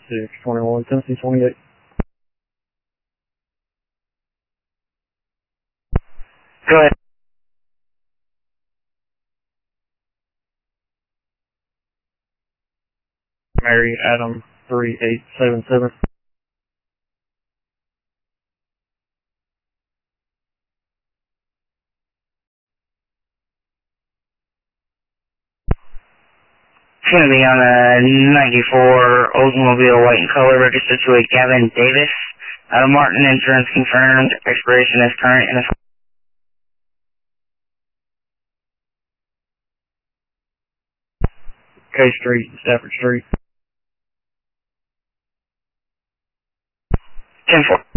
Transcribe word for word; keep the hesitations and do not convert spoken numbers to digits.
six twenty-one, Tennessee twenty-eight. Go ahead. Mary Adam three eight seven seven. It's going to be on a ninety-four Oldsmobile white and color registered to a Gavin Davis. Out of Martin, insurance confirmed. Expiration is current and K Street, Stafford Street. ten four.